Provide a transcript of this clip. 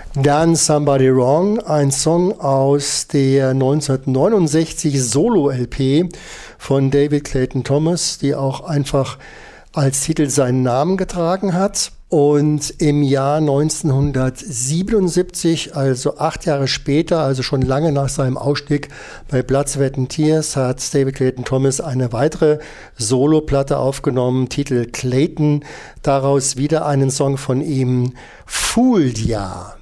Done Somebody Wrong, ein Song aus der 1969 Solo-LP von David Clayton Thomas, die auch einfach als Titel seinen Namen getragen hat. Und im Jahr 1977, also 8 Jahre später, also schon lange nach seinem Ausstieg bei Blood, Sweat and Tears, hat David Clayton Thomas eine weitere Soloplatte aufgenommen, Titel Clayton, daraus wieder einen Song von ihm, Fooled Ya.